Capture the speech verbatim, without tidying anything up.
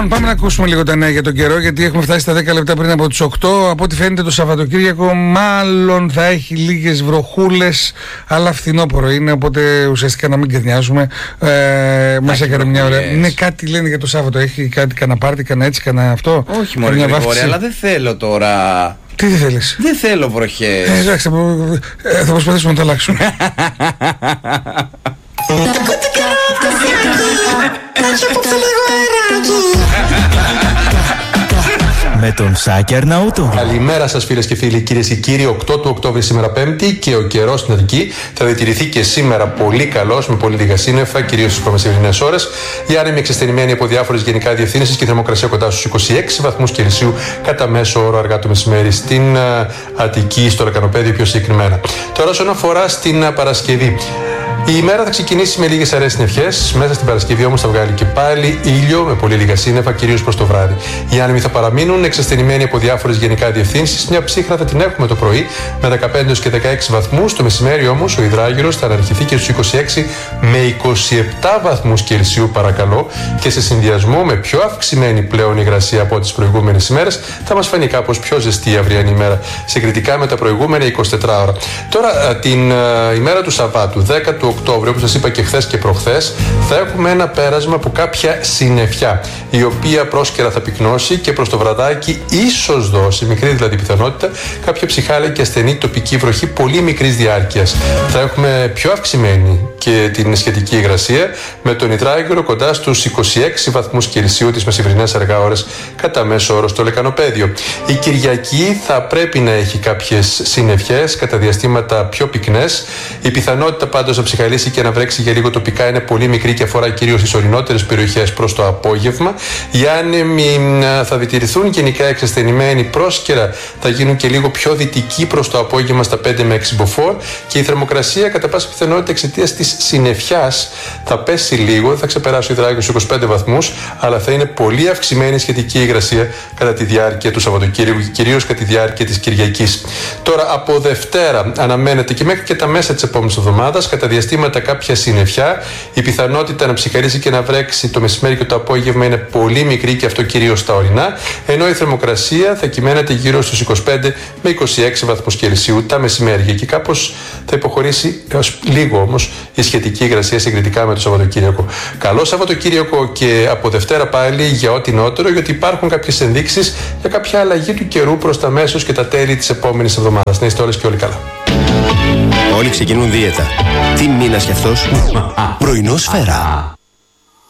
Πάμε να ακούσουμε λίγο τα νέα για τον καιρό, γιατί έχουμε φτάσει στα δέκα λεπτά πριν από τις οκτώ. Από ό,τι φαίνεται το Σαββατοκύριακο μάλλον θα έχει λίγες βροχούλες, αλλά φθινόπωρο είναι, οπότε ουσιαστικά να μην κερνιάζουμε. Ε, μας έκανε μια ωραία. Ναι, κάτι λένε για το Σάββατο, έχει κάτι, κανένα πάρτι, κανένα έτσι, κανένα αυτό. Όχι μόνο Γρηγόρη, αλλά δεν θέλω τώρα. Τι δεν θέλεις? Δεν θέλω βροχές. Ε, εντάξει, θα, θα προσπαθήσουμε να το αλλάξουμε. Με τον Σάκη Αρναούτο. Καλημέρα σας φίλες και φίλοι, κυρίες και κύριοι. οκτώ του Οκτώβρη σήμερα Πέμπτη και ο καιρός στην Αττική θα διατηρηθεί και σήμερα πολύ καλός, με πολύ λίγα σύννεφα, κυρίως στις προμεσημερινές ώρες. Η άνεμη εξασθενημένη από διάφορες γενικά διευθύνσεις και η θερμοκρασία κοντά στους είκοσι έξι βαθμούς Κελσίου κατά μέσο όρο αργά το μεσημέρι στην Αττική, στο Λεκανοπέδιο πιο συγκεκριμένα. Τώρα, όσον αφορά στην Παρασκευή. Η ημέρα θα ξεκινήσει με λίγες αραιές συννεφιές. Μέσα στην Παρασκευή όμως θα βγάλει και πάλι ήλιο με πολύ λίγα σύννεφα, κυρίως προς το βράδυ. Οι άνεμοι θα παραμείνουν εξασθενημένοι από διάφορες γενικά διευθύνσεις. Μια ψύχρα θα την έχουμε το πρωί με δεκαπέντε και δεκαέξι βαθμούς. Το μεσημέρι όμως ο υδράγυρος θα αναρριχηθεί και στους είκοσι έξι με είκοσι επτά βαθμούς Κελσίου, παρακαλώ. Και σε συνδυασμό με πιο αυξημένη πλέον υγρασία από τις προηγούμενες ημέρες θα μας φανεί κάπως πιο ζεστή η αυριανή ημέρα, συγκριτικά με τα προηγούμενα εικοσιτέσσερις ώρα. Τώρα, την uh, ημέρα του Σαββάτου, δέκα του Οκτώβρη, όπως σας είπα και χθες και προχθές, θα έχουμε ένα πέρασμα από κάποια συννεφιά, η οποία πρόσκαιρα θα πυκνώσει και προς το βραδάκι ίσως δώσει, μικρή δηλαδή πιθανότητα, κάποια ψυχάλαια και ασθενή τοπική βροχή πολύ μικρής διάρκειας. Θα έχουμε πιο αυξημένη και την σχετική υγρασία, με τον υδράγυρο κοντά στους είκοσι έξι βαθμούς Κελσίου τις μεσημβρινές αργά ώρες κατά μέσο όρο στο Λεκανοπέδιο. Η Κυριακή θα πρέπει να έχει κάποιες συννεφιές, κατά διαστήματα πιο πυκνές. Η πιθανότητα πάντως να ψυχαλίσει και να βρέξει για λίγο τοπικά είναι πολύ μικρή και αφορά κυρίως τις ορεινότερες περιοχές προς το απόγευμα. Οι άνεμοι θα διατηρηθούν γενικά εξασθενημένοι, πρόσκαιρα θα γίνουν και λίγο πιο δυτικοί προς το απόγευμα στα πέντε με έξι μποφόρ και η θερμοκρασία κατά πάσα πιθανότητα εξαιτίας της συννεφιάς θα πέσει λίγο, δεν θα ξεπεράσει ο υδράγιος στους είκοσι πέντε βαθμούς, αλλά θα είναι πολύ αυξημένη σχετική υγρασία κατά τη διάρκεια του Σαββατοκύριακου και κυρίως κατά τη διάρκεια της Κυριακής. Τώρα, από Δευτέρα αναμένεται και μέχρι και τα μέσα της επόμενης εβδομάδας κατά διαστήματα κάποια συννεφιά. Η πιθανότητα να ψυχρήσει και να βρέξει το μεσημέρι και το απόγευμα είναι πολύ μικρή, και αυτό κυρίως στα ορεινά, ενώ η θερμοκρασία θα κυμαίνεται γύρω στους είκοσι πέντε με είκοσι έξι βαθμούς Κελσίου τα μεσημέρια και κάπως θα υποχωρήσει έως λίγο όμως η σχετική υγρασία συγκριτικά με το Σαββατοκύριακο. Καλό Σαββατοκύριακο και από Δευτέρα πάλι για ό,τι νότερο, γιατί υπάρχουν κάποιες ενδείξεις για κάποια αλλαγή του καιρού προς τα μέσος και τα τέλη της επόμενης εβδομάδας. Να είστε όλες και όλοι καλά. Όλοι ξεκινούν δίαιτα. Τι μήνας κι αυτός? Πρωινό Σφαίρα.